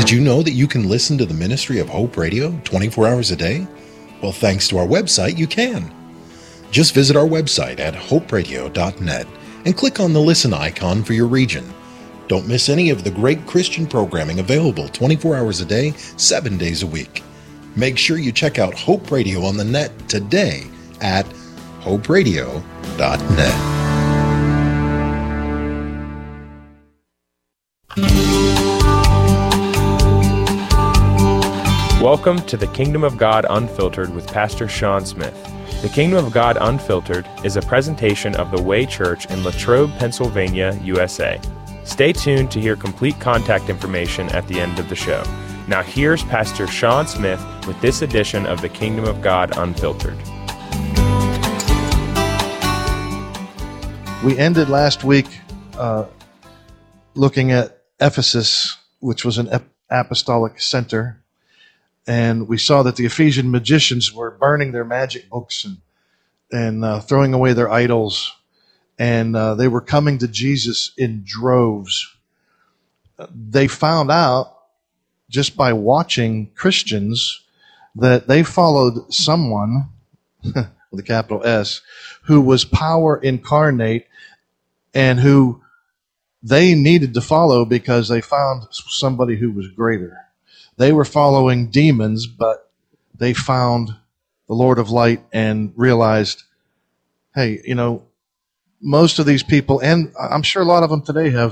Did you know that you can listen to the ministry of Hope Radio 24 hours a day? Well, thanks to our website, you can. Just visit our website at hoperadio.net and click on the listen icon for your region. Don't miss any of the great Christian programming available 24 hours a day, 7 days a week. Make sure you check out Hope Radio on the net today at hoperadio.net. Welcome to the Kingdom of God Unfiltered with Pastor Sean Smith. The Kingdom of God Unfiltered is a presentation of the Way Church in Latrobe, Pennsylvania, USA. Stay tuned to hear complete contact information at the end of the show. Now here's Pastor Sean Smith with this edition of the Kingdom of God Unfiltered. We ended last week looking at Ephesus, which was an apostolic center. And we saw that the Ephesian magicians were burning their magic books and throwing away their idols. And they were coming to Jesus in droves. They found out just by watching Christians that they followed someone, with a capital S, who was power incarnate and who they needed to follow because they found somebody who was greater. They were following demons, but they found the Lord of Light and realized, hey, you know, most of these people, and I'm sure a lot of them today have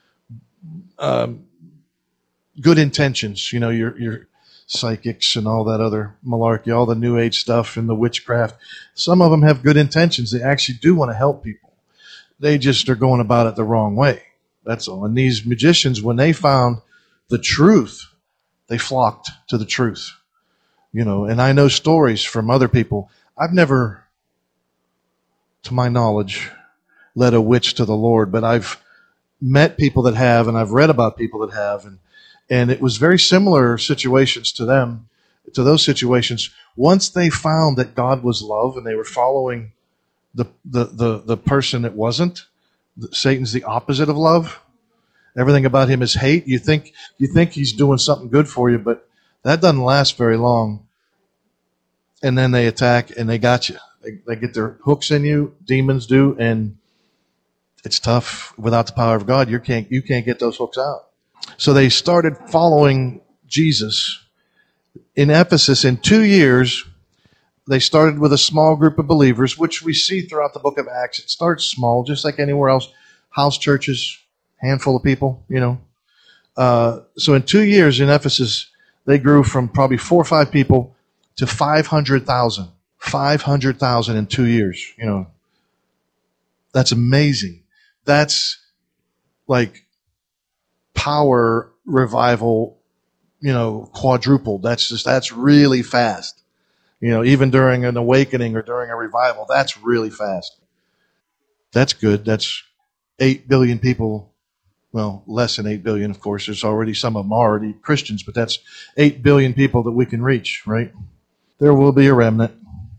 good intentions. You know, your psychics and all that other malarkey, all the New Age stuff and the witchcraft. Some of them have good intentions. They actually do want to help people. They just are going about it the wrong way. That's all. And these magicians, when they found the truth, they flocked to the truth, you know, and I know stories from other people. I've never, to my knowledge, led a witch to the Lord, but I've met people that have, and I've read about people that have, and it was very similar situations to them, to those situations. Once they found that God was love and they were following the person that wasn't, Satan's the opposite of love. Everything about him is hate. You think he's doing something good for you, but that doesn't last very long. And then they attack and they got you. They get their hooks in you. Demons do, and it's tough. Without the power of God, you can't get those hooks out. So they started following Jesus in Ephesus. In 2 years, they started with a small group of believers, which we see throughout the book of Acts. It starts small, just like anywhere else. House churches, handful of people, you know. So in 2 years in Ephesus, they grew from probably 4 or 5 people to 500,000. 500,000 in 2 years, you know. That's amazing. That's like power revival, you know, quadrupled. That's really fast. You know, even during an awakening or during a revival, that's really fast. That's good. That's 8 billion people. Well, less than 8 billion, of course. There's already some of them already Christians, but that's 8 billion people that we can reach, right? There will be a remnant.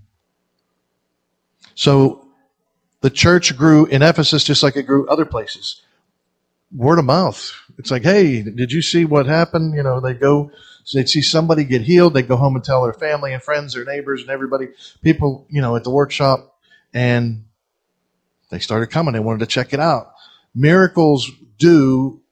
So the church grew in Ephesus just like it grew other places. Word of mouth. It's like, hey, did you see what happened? You know, they'd see somebody get healed. They'd go home and tell their family and friends, their neighbors and everybody, people, you know, at the workshop. And they started coming. They wanted to check it out. Miracles do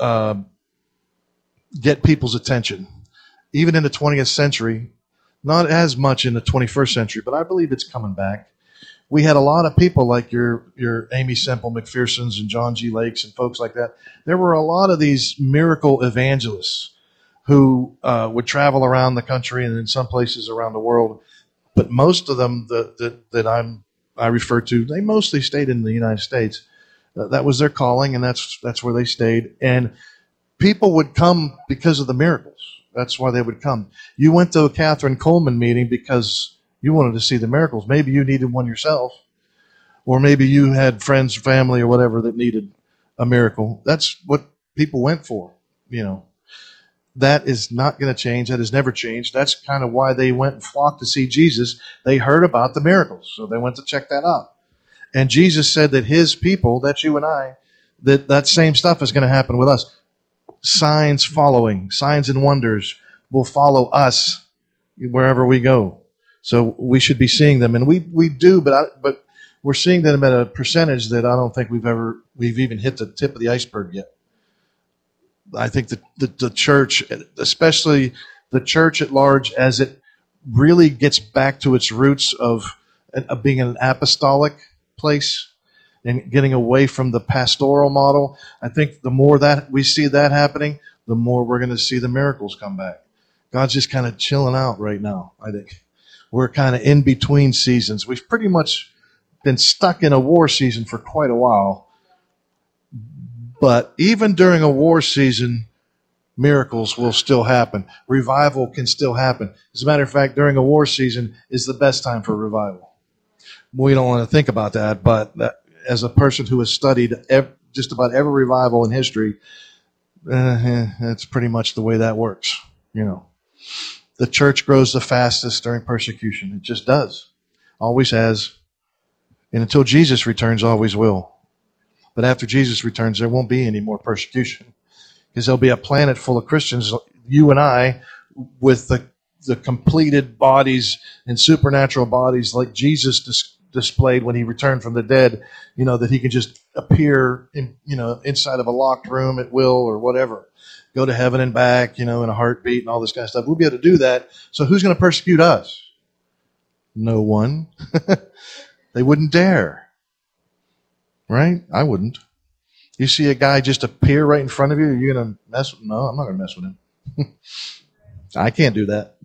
get people's attention. Even in the 20th century, not as much in the 21st century, but I believe it's coming back. We had a lot of people like your Amy Semple McPherson's and John G. Lakes and folks like that. There were a lot of these miracle evangelists who would travel around the country and in some places around the world. But most of them that I refer to, they mostly stayed in the United States. That was their calling, and that's where they stayed. And people would come because of the miracles. That's why they would come. You went to a Catherine Coleman meeting because you wanted to see the miracles. Maybe you needed one yourself, or maybe you had friends, family, or whatever that needed a miracle. That's what people went for, you know. That is not going to change. That has never changed. That's kind of why they went and flocked to see Jesus. They heard about the miracles, so they went to check that out. And Jesus said that his people, that's you and I, that same stuff is going to happen with us. signs following. Signs and wonders will follow us wherever we go. So we should be seeing them, and we do, but we're seeing them at a percentage that I don't think we've even hit the tip of the iceberg yet. I think the church, especially the church at large, as it really gets back to its roots of being an apostolic place and getting away from the pastoral model, I think the more that we see that happening, the more we're going to see the miracles come back. God's just kind of chilling out right now, I think. We're kind of in between seasons. We've pretty much been stuck in a war season for quite a while. But even during a war season, miracles will still happen. Revival can still happen. As a matter of fact, during a war season is the best time for revival. We don't want to think about that, but as a person who has studied just about every revival in history, that's pretty much the way that works, you know. The church grows the fastest during persecution. It just does. Always has. And until Jesus returns, always will. But after Jesus returns, there won't be any more persecution. Because there'll be a planet full of Christians, you and I, with the completed bodies and supernatural bodies like Jesus displayed when he returned from the dead, you know, that he can just appear inside of a locked room at will or whatever. Go to heaven and back, in a heartbeat and all this kind of stuff. We'll be able to do that. So who's going to persecute us? No one. They wouldn't dare. Right? I wouldn't. You see a guy just appear right in front of you, are you going to mess with him? No, I'm not going to mess with him. I can't do that.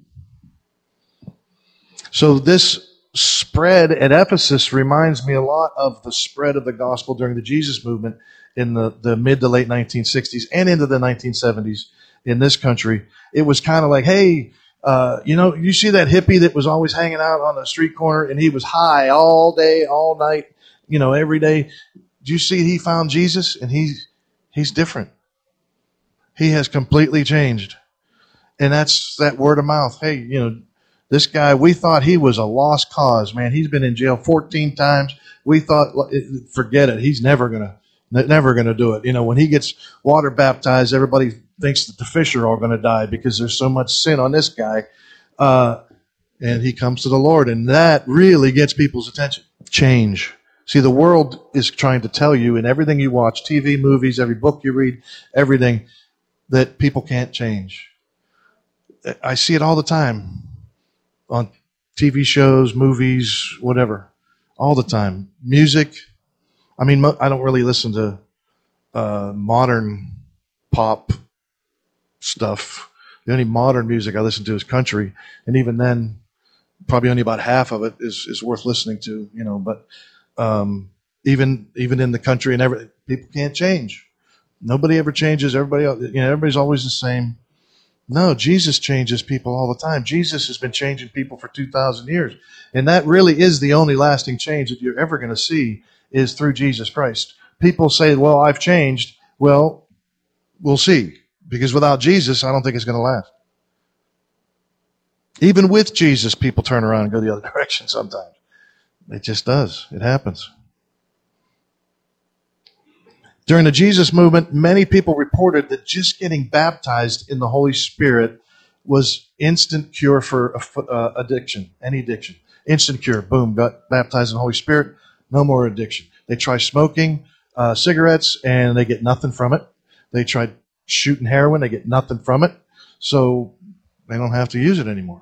So this spread at Ephesus reminds me a lot of the spread of the gospel during the Jesus movement in the mid to late 1960s and into the 1970s in this country. It was kind of like, hey, you see that hippie that was always hanging out on the street corner and he was high all day, all night, every day. Do you see he found Jesus? And he's different. He has completely changed. And that's that word of mouth. Hey, this guy, we thought he was a lost cause, man. He's been in jail 14 times. We thought, forget it. He's never going to do it. When he gets water baptized, everybody thinks that the fish are all going to die because there's so much sin on this guy. And he comes to the Lord, and that really gets people's attention. Change. See, the world is trying to tell you in everything you watch, TV, movies, every book you read, everything, that people can't change. I see it all the time on TV shows, movies, whatever, all the time. Music. I mean, I don't really listen to modern pop stuff. The only modern music I listen to is country, and even then, probably only about half of it is worth listening to. But even in the country and everything, people can't change. Nobody ever changes. Everybody's always the same. No, Jesus changes people all the time. Jesus has been changing people for 2,000 years, and that really is the only lasting change that you're ever going to see is through Jesus Christ. People say, well, I've changed. Well, we'll see. Because without Jesus, I don't think it's going to last. Even with Jesus, people turn around and go the other direction sometimes. It just does. It happens. During the Jesus movement, many people reported that just getting baptized in the Holy Spirit was instant cure for addiction, any addiction. Instant cure. Boom, got baptized in the Holy Spirit. No more addiction. They try smoking cigarettes, and they get nothing from it. They tried shooting heroin. They get nothing from it. So they don't have to use it anymore.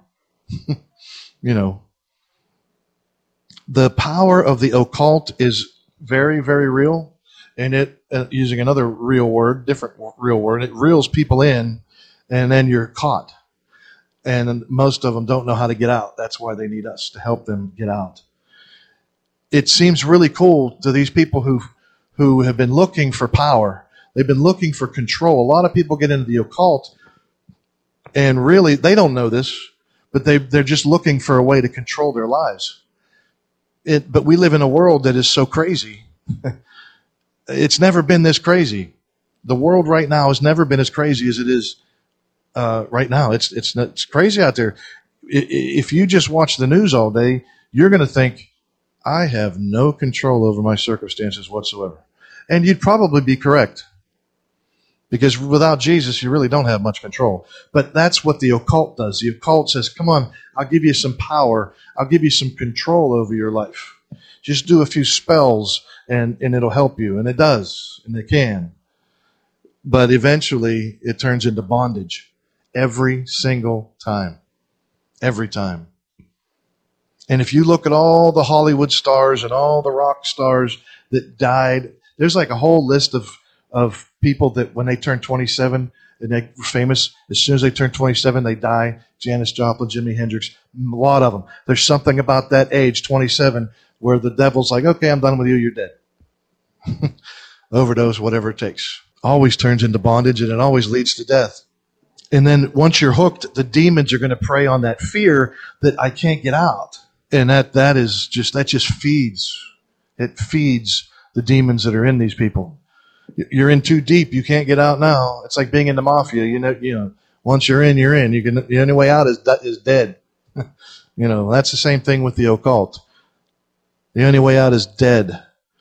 The power of the occult is very, very real. And it, using another real word, different real word, it reels people in, and then you're caught. And most of them don't know how to get out. That's why they need us to help them get out. It seems really cool to these people who have been looking for power. They've been looking for control. A lot of people get into the occult, and really, they don't know this, but they're just looking for a way to control their lives. But we live in a world that is so crazy. It's never been this crazy. The world right now has never been as crazy as it is right now. It's crazy out there. If you just watch the news all day, you're going to think, I have no control over my circumstances whatsoever. And you'd probably be correct. Because without Jesus, you really don't have much control. But that's what the occult does. The occult says, come on, I'll give you some power. I'll give you some control over your life. Just do a few spells and it'll help you. And it does, and it can. But eventually, it turns into bondage. Every single time. Every time. And if you look at all the Hollywood stars and all the rock stars that died, there's like a whole list of people that when they turn 27 and they were famous, as soon as they turn 27, they die. Janis Joplin, Jimi Hendrix, a lot of them. There's something about that age, 27, where the devil's like, okay, I'm done with you, you're dead. Overdose, whatever it takes. Always turns into bondage, and it always leads to death. And then once you're hooked, the demons are going to prey on that fear that I can't get out. And that just feeds. It feeds the demons that are in these people. You're in too deep. You can't get out now. It's like being in the mafia. You know, once you're in, you're in. The only way out is dead. That's the same thing with the occult. The only way out is dead.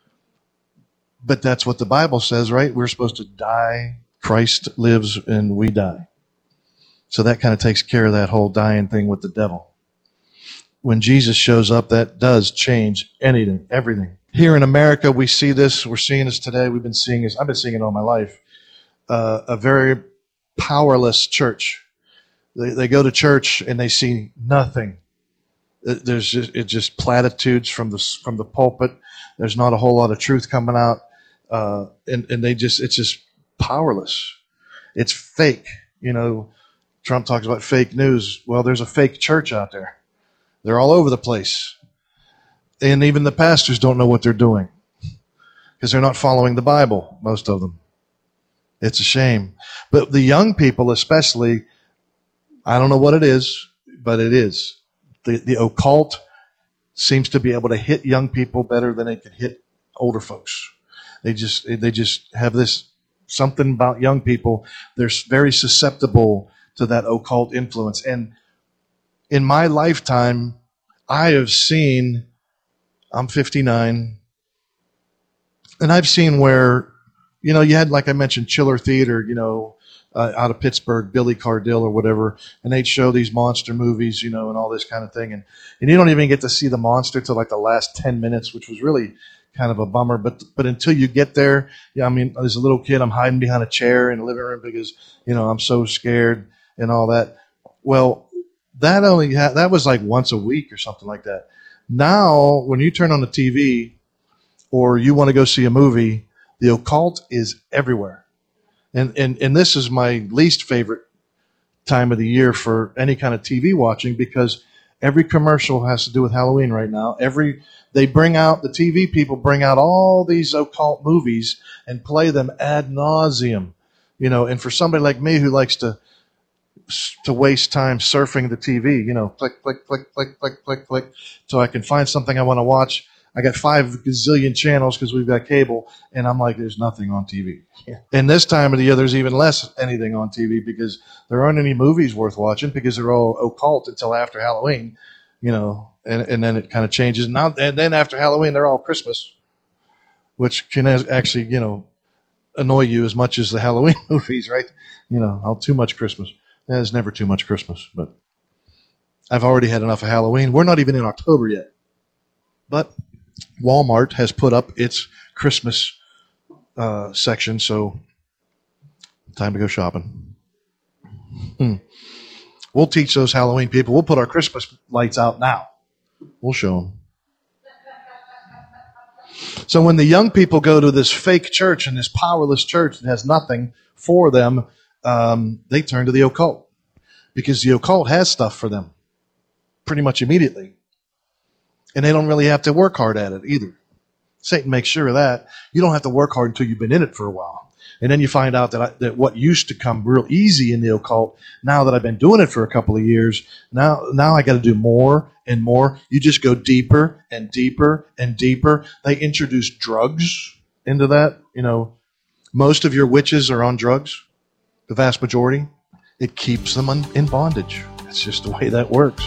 But that's what the Bible says, right? We're supposed to die. Christ lives and we die. So that kind of takes care of that whole dying thing with the devil. When Jesus shows up, that does change anything, everything. Here in America, we see this. We're seeing this today. We've been seeing this. I've been seeing it all my life. A very powerless church. They go to church and they see nothing. It's just platitudes from the pulpit. There's not a whole lot of truth coming out, and it's just powerless. It's fake. Trump talks about fake news. Well, there's a fake church out there. They're all over the place. And even the pastors don't know what they're doing because they're not following the Bible, most of them. It's a shame. But the young people especially, I don't know what it is, but it is. The occult seems to be able to hit young people better than it can hit older folks. They just have this something about young people. They're very susceptible to that occult influence. And in my lifetime, I have seen, I'm 59, and I've seen where, you had, like I mentioned, Chiller Theater, out of Pittsburgh, Billy Cardille or whatever, and they'd show these monster movies, and all this kind of thing. And you don't even get to see the monster till like the last 10 minutes, which was really kind of a bummer. But until you get there, as a little kid, I'm hiding behind a chair in the living room because, I'm so scared and all that. Well, that was like once a week or something like that. Now, when you turn on the TV or you want to go see a movie, the occult is everywhere. And this is my least favorite time of the year for any kind of TV watching because every commercial has to do with Halloween right now. The TV people bring out all these occult movies and play them ad nauseum. And for somebody like me who likes to waste time surfing the TV, click, click, click, click, click, click, click, so I can find something I want to watch. I got 5 gazillion channels because we've got cable, and I'm like, there's nothing on TV. Yeah. And this time of the year, there's even less anything on TV because there aren't any movies worth watching because they're all occult until after Halloween, and then it kind of changes. Now, and then after Halloween, they're all Christmas, which can actually, annoy you as much as the Halloween movies, right? All too much Christmas. There's never too much Christmas, but I've already had enough of Halloween. We're not even in October yet. But Walmart has put up its Christmas section, so time to go shopping. We'll teach those Halloween people. We'll put our Christmas lights out now. We'll show them. So when the young people go to this fake church and this powerless church that has nothing for them, they turn to the occult because the occult has stuff for them pretty much immediately. And they don't really have to work hard at it either. Satan makes sure of that. You don't have to work hard until you've been in it for a while. And then you find out that what used to come real easy in the occult, now that I've been doing it for a couple of years, now I got to do more and more. You just go deeper and deeper and deeper. They introduce drugs into that. Most of your witches are on drugs. The vast majority. It keeps them in bondage. It's just the way that works.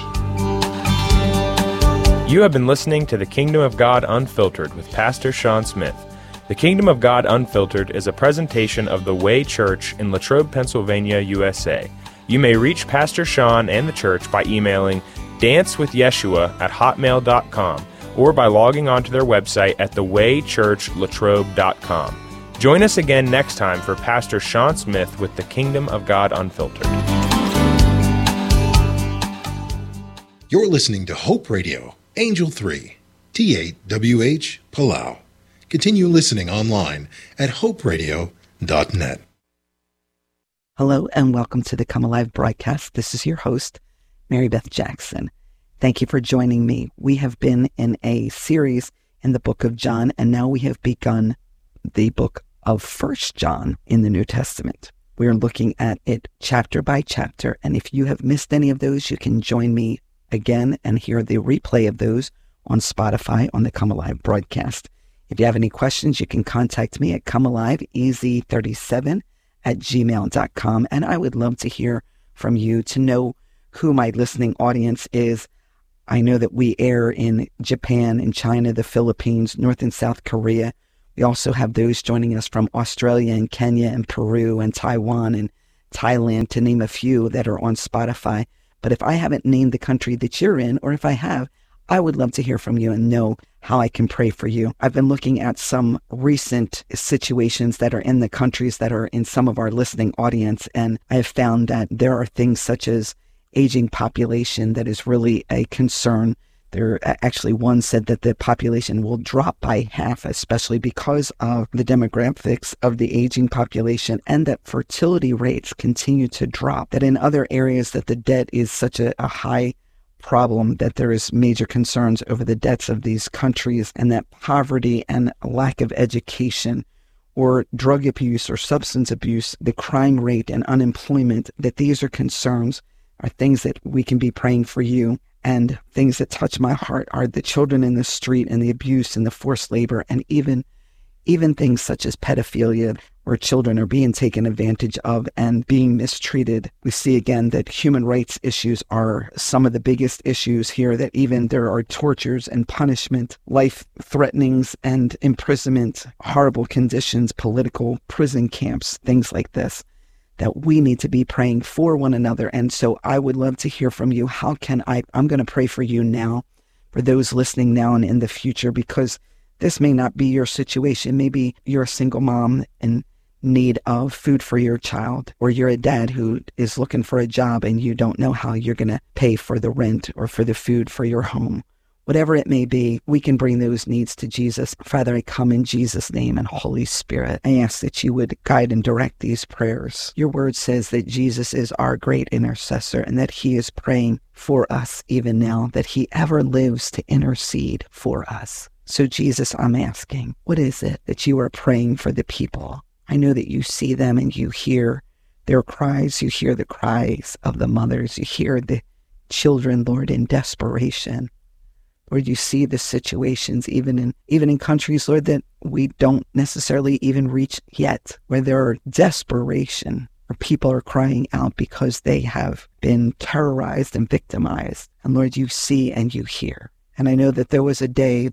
You have been listening to The Kingdom of God Unfiltered with Pastor Sean Smith. The Kingdom of God Unfiltered is a presentation of the Way Church in Latrobe, Pennsylvania, USA. You may reach Pastor Sean and the church by emailing dancewithyeshua@hotmail.com or by logging onto their website at thewaychurchlatrobe.com. Join us again next time for Pastor Sean Smith with the Kingdom of God Unfiltered. You're listening to Hope Radio, Angel 3, T8WH, Palau. Continue listening online at hoperadio.net. Hello and welcome to the Come Alive broadcast. This is your host, Mary Beth Jackson. Thank you for joining me. We have been in a series in the book of John, and now we have begun the book of 1 John in the New Testament. We are looking at it chapter by chapter, and if you have missed any of those, you can join me again and hear the replay of those on Spotify on the Come Alive broadcast. If you have any questions, you can contact me at comealiveez37@gmail.com, and I would love to hear from you, to know who my listening audience is. I know that we air in Japan and China, the Philippines, North and South Korea. We also have those joining us from Australia and Kenya and Peru and Taiwan and Thailand, to name a few that are on Spotify. But if I haven't named the country that you're in, or if I have, I would love to hear from you and know how I can pray for you. I've been looking at some recent situations that are in the countries that are in some of our listening audience, and I have found that there are things such as aging population that is really a concern. There actually, one said that the population will drop by half, especially because of the demographics of the aging population, and that fertility rates continue to drop. That in other areas that the debt is such a high problem, that there is major concerns over the debts of these countries, and that poverty and lack of education or drug abuse or substance abuse, the crime rate and unemployment, that these are concerns, are things that we can be praying for you. And things that touch my heart are the children in the street and the abuse and the forced labor, and even things such as pedophilia, where children are being taken advantage of and being mistreated. We see again that human rights issues are some of the biggest issues here, that even there are tortures and punishment, life threatenings and imprisonment, horrible conditions, political prison camps, things like this, that we need to be praying for one another. And so I would love to hear from you. How can I'm going to pray for you now, for those listening now and in the future, because this may not be your situation. Maybe you're a single mom in need of food for your child, or you're a dad who is looking for a job and you don't know how you're going to pay for the rent or for the food for your home. Whatever it may be, we can bring those needs to Jesus. Father, I come in Jesus' name, and Holy Spirit, I ask that you would guide and direct these prayers. Your word says that Jesus is our great intercessor, and that he is praying for us even now, that he ever lives to intercede for us. So Jesus, I'm asking, what is it that you are praying for the people? I know that you see them and you hear their cries. You hear the cries of the mothers. You hear the children, Lord, in desperation. Lord, you see the situations even in countries, Lord, that we don't necessarily even reach yet, where there are desperation, where people are crying out because they have been terrorized and victimized. And Lord, you see and you hear. And I know that there was a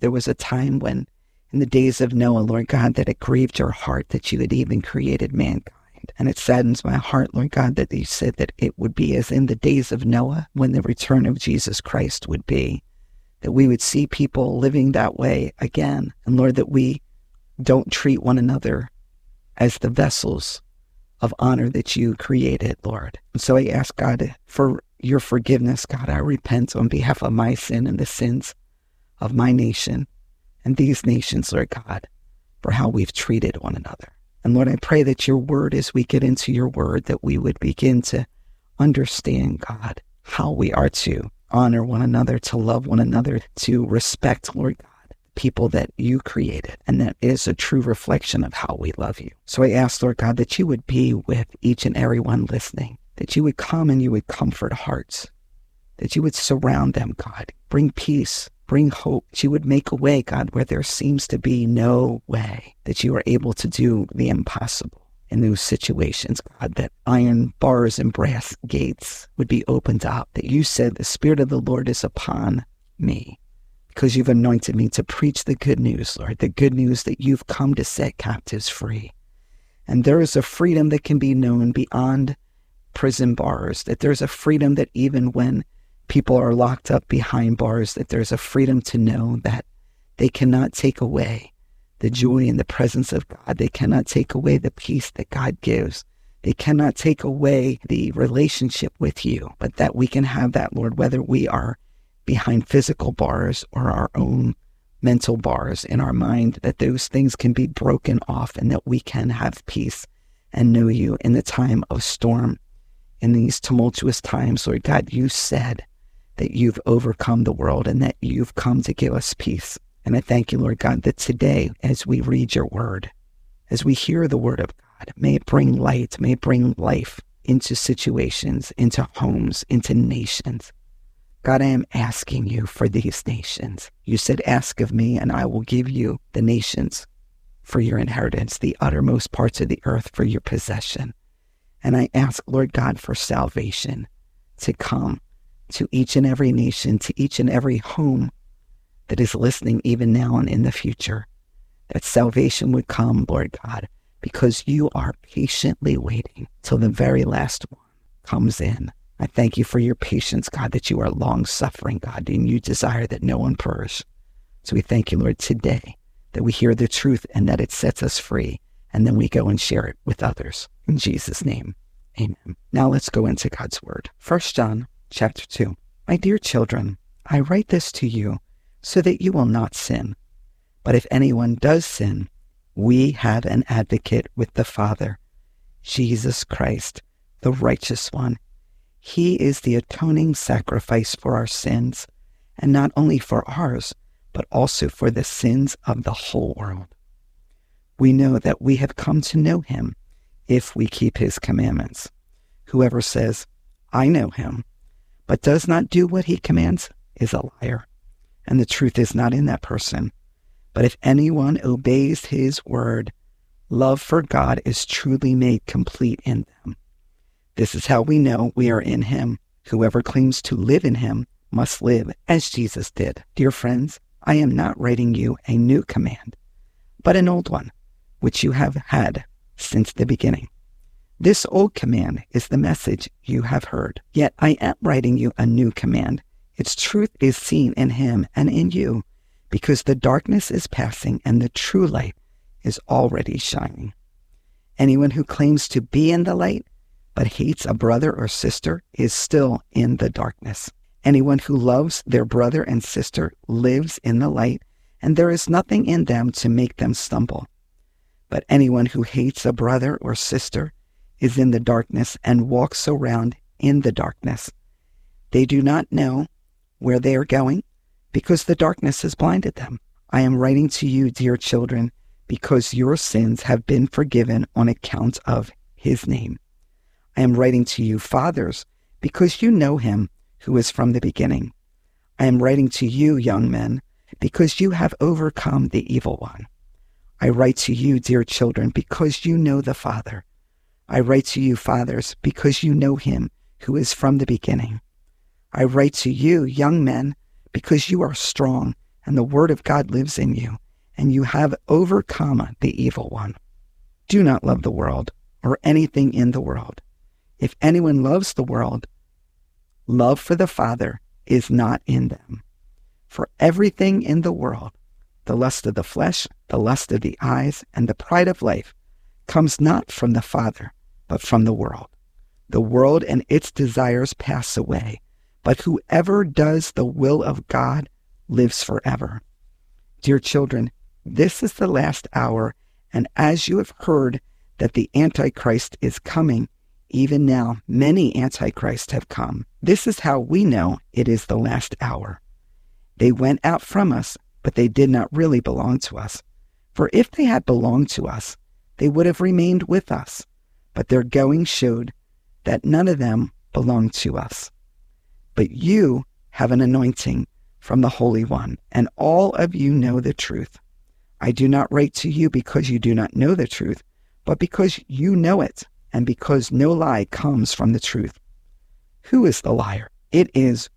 time when, in the days of Noah, Lord God, that it grieved your heart that you had even created mankind. And it saddens my heart, Lord God, that you said that it would be as in the days of Noah, when the return of Jesus Christ would be, that we would see people living that way again. And Lord, that we don't treat one another as the vessels of honor that you created, Lord. And so I ask, God, for your forgiveness, God. I repent on behalf of my sin and the sins of my nation and these nations, Lord God, for how we've treated one another. And Lord, I pray that your word, as we get into your word, that we would begin to understand, God, how we are to honor one another, to love one another, to respect, Lord God, people that you created. And that is a true reflection of how we love you. So I ask, Lord God, that you would be with each and every one listening, that you would come and you would comfort hearts, that you would surround them, God, bring peace, bring hope, that you would make a way, God, where there seems to be no way, that you are able to do the impossible in those situations, God, that iron bars and brass gates would be opened up, that you said the Spirit of the Lord is upon me, because you've anointed me to preach the good news, Lord, the good news that you've come to set captives free. And there is a freedom that can be known beyond prison bars, that there's a freedom that even when people are locked up behind bars, that there's a freedom to know that they cannot take away the joy and the presence of God. They cannot take away the peace that God gives. They cannot take away the relationship with you, but that we can have that, Lord, whether we are behind physical bars or our own mental bars in our mind, that those things can be broken off and that we can have peace and know you in the time of storm. In these tumultuous times, Lord God, you said that you've overcome the world and that you've come to give us peace. And I thank you, Lord God, that today, as we read your word, as we hear the word of God, may it bring light, may it bring life into situations, into homes, into nations. God, I am asking you for these nations. You said, ask of me, and I will give you the nations for your inheritance, the uttermost parts of the earth for your possession. And I ask, Lord God, for salvation to come to each and every nation, to each and every home that is listening even now and in the future, that salvation would come, Lord God, because you are patiently waiting till the very last one comes in. I thank you for your patience, God, that you are long-suffering, God, and you desire that no one perish. So we thank you, Lord, today that we hear the truth and that it sets us free, and then we go and share it with others. In Jesus' name, amen. Now let's go into God's word. 1 John chapter 2. My dear children, I write this to you so that you will not sin. But if anyone does sin, we have an advocate with the Father, Jesus Christ, the righteous one. He is the atoning sacrifice for our sins, and not only for ours, but also for the sins of the whole world. We know that we have come to know him if we keep his commandments. Whoever says, I know him, but does not do what he commands is a liar, and the truth is not in that person. But if anyone obeys his word, love for God is truly made complete in them. This is how we know we are in him. Whoever claims to live in him must live as Jesus did. Dear friends, I am not writing you a new command, but an old one, which you have had since the beginning. This old command is the message you have heard. Yet I am writing you a new command. Its truth is seen in him and in you, because the darkness is passing and the true light is already shining. Anyone who claims to be in the light but hates a brother or sister is still in the darkness. Anyone who loves their brother and sister lives in the light, and there is nothing in them to make them stumble. But anyone who hates a brother or sister is in the darkness and walks around in the darkness. They do not know where they are going because the darkness has blinded them. I am writing to you, dear children, because your sins have been forgiven on account of his name. I am writing to you, fathers, because you know him who is from the beginning. I am writing to you, young men, because you have overcome the evil one. I write to you, dear children, because you know the Father. I write to you, fathers, because you know him who is from the beginning. I write to you, young men, because you are strong, and the word of God lives in you, and you have overcome the evil one. Do not love the world or anything in the world. If anyone loves the world, love for the Father is not in them. For everything in the world, the lust of the flesh, the lust of the eyes, and the pride of life, comes not from the Father, but from the world. The world and its desires pass away, but whoever does the will of God lives forever. Dear children, this is the last hour, and as you have heard that the Antichrist is coming, even now many Antichrists have come. This is how we know it is the last hour. They went out from us, but they did not really belong to us. For if they had belonged to us, they would have remained with us. But their going showed that none of them belonged to us. But you have an anointing from the Holy One, and all of you know the truth. I do not write to you because you do not know the truth, but because you know it, and because no lie comes from the truth. Who is the liar? It is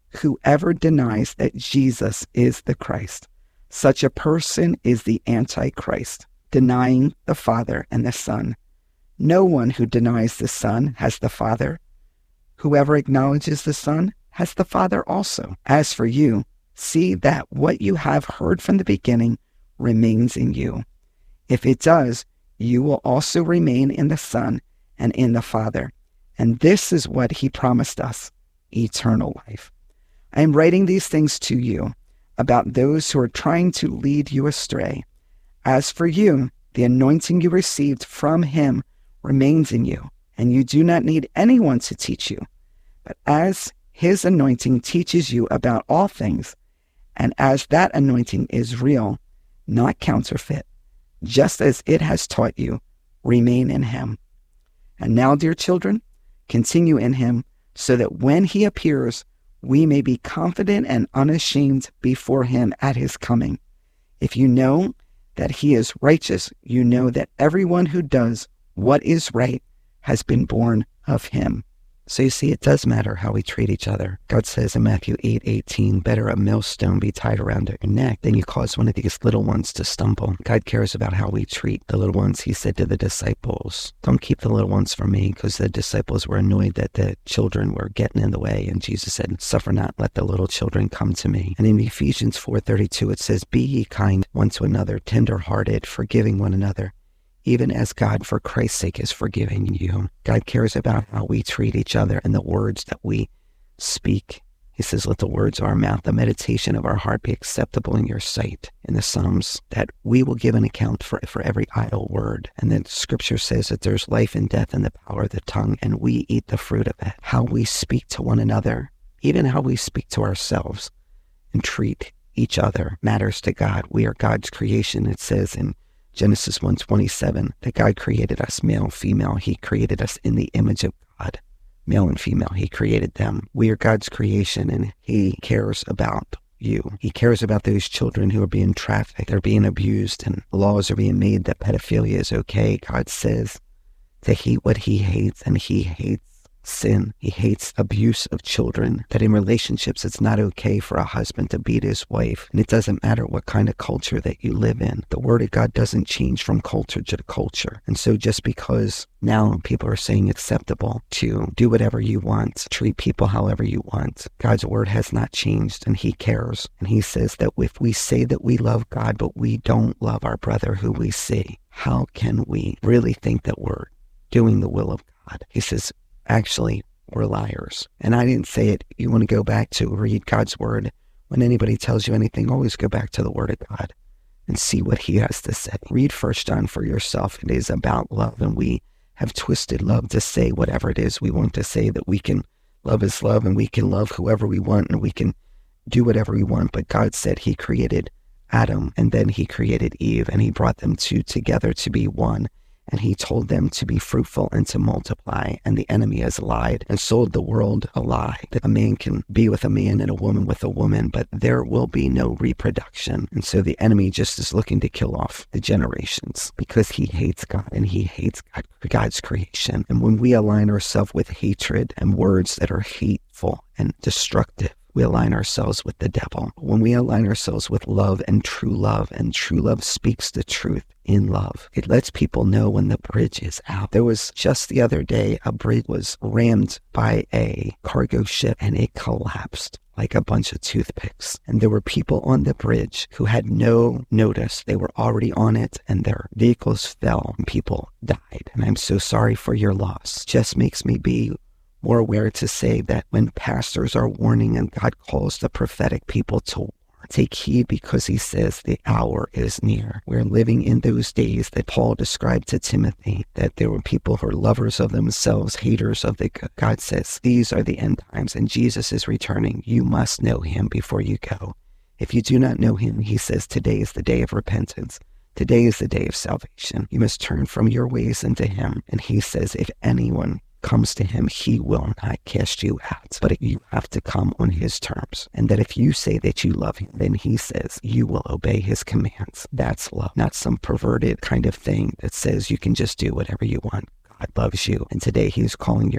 Whoever denies that Jesus is the Christ, such a person is the Antichrist, denying the Father and the Son. No one who denies the Son has the Father. Whoever acknowledges the Son has the Father also. As for you, see that what you have heard from the beginning remains in you. If it does, you will also remain in the Son and in the Father. And this is what he promised us, eternal life. I am writing these things to you about those who are trying to lead you astray. As for you, the anointing you received from him remains in you, and you do not need anyone to teach you. But as his anointing teaches you about all things, and as that anointing is real, not counterfeit, just as it has taught you, remain in him. And now, dear children, continue in him, so that when he appears, we may be confident and unashamed before him at his coming. If you know that he is righteous, you know that everyone who does what is right has been born of him. So you see, it does matter how we treat each other. God says in Matthew 8:18, better a millstone be tied around your neck than you cause one of these little ones to stumble. God cares about how we treat the little ones. He said to the disciples, don't keep the little ones from me, because the disciples were annoyed that the children were getting in the way. And Jesus said, suffer not, let the little children come to me. And in Ephesians 4:32, it says, be ye kind one to another, tender-hearted, forgiving one another, even as God, for Christ's sake, is forgiving you. God cares about how we treat each other and the words that we speak. He says, let the words of our mouth, the meditation of our heart be acceptable in your sight. In the Psalms, that we will give an account for every idle word. And then Scripture says that there's life and death in the power of the tongue, and we eat the fruit of it. How we speak to one another, even how we speak to ourselves and treat each other, matters to God. We are God's creation. It says in Genesis 1:27, that God created us male and female. He created us in the image of God. Male and female, he created them. We are God's creation, and he cares about you. He cares about those children who are being trafficked, they're being abused, and laws are being made that pedophilia is okay. God says to hate what he hates, and he hates sin. He hates abuse of children, that in relationships it's not okay for a husband to beat his wife. And it doesn't matter what kind of culture that you live in. The word of God doesn't change from culture to culture. And so just because now people are saying acceptable to do whatever you want, treat people however you want, God's word has not changed, and he cares. And he says that if we say that we love God, but we don't love our brother who we see, how can we really think that we're doing the will of God? He says, actually, we're liars. And I didn't say it. You want to go back to read God's word. When anybody tells you anything, always go back to the word of God and see what he has to say. Read 1 John for yourself. It is about love, and we have twisted love to say whatever it is we want to say, that we can love is love, and we can love whoever we want, and we can do whatever we want. But God said he created Adam, and then he created Eve, and he brought them two together to be one. And he told them to be fruitful and to multiply. And the enemy has lied and sold the world a lie, that a man can be with a man and a woman with a woman, but there will be no reproduction. And so the enemy just is looking to kill off the generations, because he hates God, and he hates God's creation. And when we align ourselves with hatred and words that are hateful and destructive, we align ourselves with the devil. When we align ourselves with love, and true love speaks the truth in love, it lets people know when the bridge is out. There was just the other day, a bridge was rammed by a cargo ship, and it collapsed like a bunch of toothpicks. And there were people on the bridge who had no notice. They were already on it, and their vehicles fell, and people died. And I'm so sorry for your loss. Just makes me be more aware to say that when pastors are warning, and God calls the prophetic people to warn, take heed, because he says the hour is near. We're living in those days that Paul described to Timothy, that there were people who are lovers of themselves, haters of the good. God says these are the end times, and Jesus is returning. You must know him before you go. If you do not know him, he says today is the day of repentance. Today is the day of salvation. You must turn from your ways into him. And he says if anyone comes to him, he will not cast you out, but you have to come on his terms. And that if you say that you love him, then he says you will obey his commands. That's love, not some perverted kind of thing that says you can just do whatever you want. God loves you, and today he's calling your name.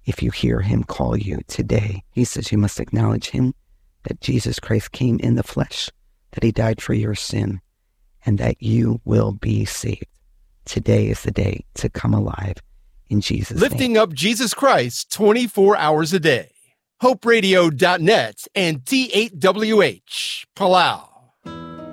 if you hear him call you today. He says you must acknowledge him, that Jesus Christ came in the flesh, that he died for your sin, and that you will be saved. Today is the day to come alive in Jesus' Lifting name. up Jesus Christ 24 hours a day. HopeRadio.net and T8WH, Palau.